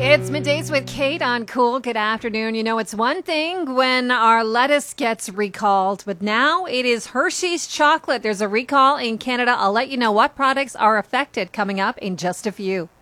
It's Middays with Kate on Cool. Good afternoon. You know, it's one thing when our lettuce gets recalled, but now it is Hershey's chocolate. There's a recall in Canada. I'll let you know what products are affected coming up in just a few.